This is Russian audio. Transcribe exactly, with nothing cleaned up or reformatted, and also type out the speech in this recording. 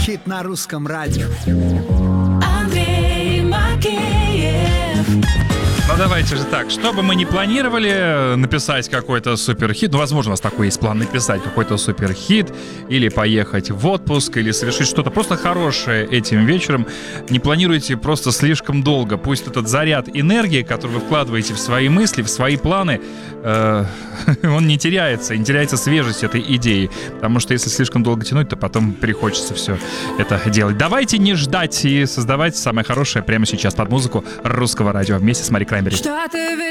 Хит на русском радио. Андрей Макеев. Ну давайте же так, что бы мы ни планировали написать какой-то суперхит, ну возможно у вас такой есть план написать какой-то суперхит, или поехать в отпуск, или совершить что-то просто хорошее этим вечером, не планируйте просто слишком долго, пусть этот заряд энергии, который вы вкладываете в свои мысли, в свои планы, э, он не теряется, не теряется свежесть этой идеи, потому что если слишком долго тянуть, то потом перехочется все это делать. Давайте не ждать и создавать самое хорошее прямо сейчас под музыку русского радио вместе с Мари Краймбери. Что ты